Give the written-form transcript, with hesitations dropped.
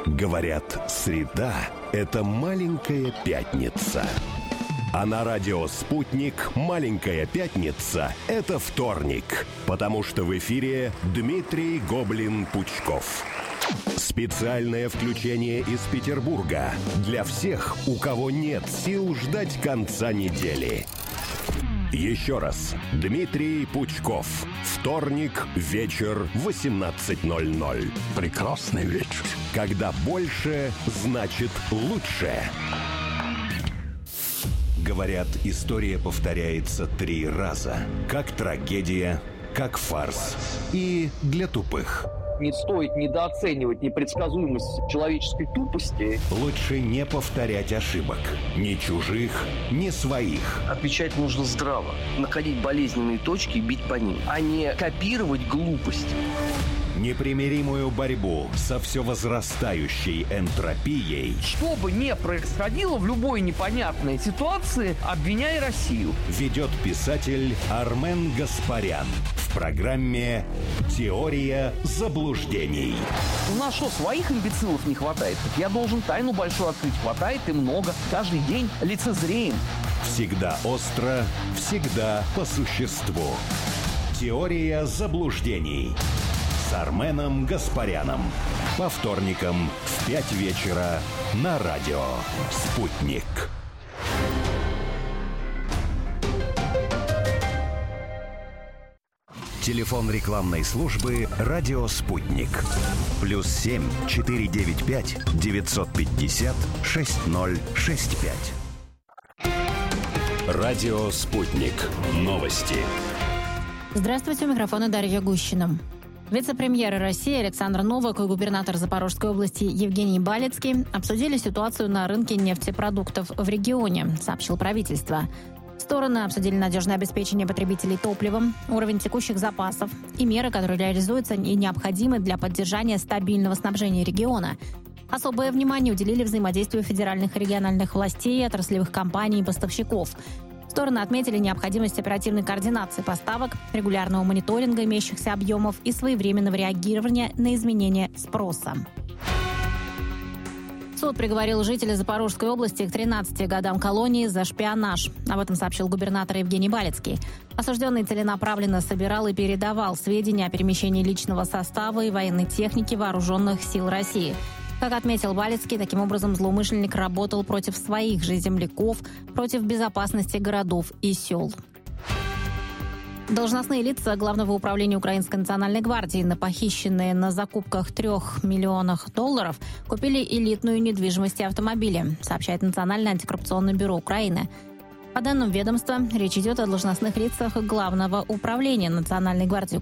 Говорят, среда – это маленькая пятница. А на радио «Спутник» маленькая пятница – это вторник. Потому что в эфире Дмитрий Гоблин-Пучков. Специальное включение из Петербурга для всех, у кого нет сил ждать конца недели. Еще раз. Дмитрий Пучков. Вторник, вечер, 18:00. Прекрасный вечер. Когда больше, значит лучше. Говорят, история повторяется 3 раза. Как трагедия, как фарс и для тупых. Не стоит недооценивать непредсказуемость человеческой тупости. Лучше не повторять ошибок. Ни чужих, ни своих. Отвечать нужно здраво. Находить болезненные точки и бить по ним, а не копировать глупость. Непримиримую борьбу со все возрастающей энтропией. Что бы ни происходило в любой непонятной ситуации, обвиняй Россию. Ведет писатель Армен Гаспарян в программе «Теория заблуждений». У нас что, своих имбецилов не хватает? Так я должен тайну большую открыть. Хватает и много. Каждый день лицезреем. Всегда остро, всегда по существу. «Теория заблуждений» с Арменом Гаспаряном. По вторникам в 5 вечера на радио «Спутник». Телефон рекламной службы «Радио Спутник». +7 495 950 6065. Радио Спутник. Новости. Здравствуйте, у микрофона Дарья Гущина. Вице-премьер России Александр Новак и губернатор Запорожской области Евгений Балицкий обсудили ситуацию на рынке нефтепродуктов в регионе, сообщил правительство. Стороны обсудили надежное обеспечение потребителей топливом, уровень текущих запасов и меры, которые реализуются и необходимы для поддержания стабильного снабжения региона. Особое внимание уделили взаимодействию федеральных и региональных властей, отраслевых компаний и поставщиков. Стороны отметили необходимость оперативной координации поставок, регулярного мониторинга имеющихся объемов и своевременного реагирования на изменения спроса. Суд приговорил жителя Запорожской области к 13 годам колонии за шпионаж. Об этом сообщил губернатор Евгений Балицкий. Осужденный целенаправленно собирал и передавал сведения о перемещении личного состава и военной техники вооруженных сил России. Как отметил Балицкий, таким образом злоумышленник работал против своих же земляков, против безопасности городов и сел. Должностные лица Главного управления Украинской национальной гвардии на похищенные на закупках $3 миллионов купили элитную недвижимость и автомобили, сообщает Национальное антикоррупционное бюро Украины. По данным ведомства, речь идет о должностных лицах Главного управления Национальной гвардии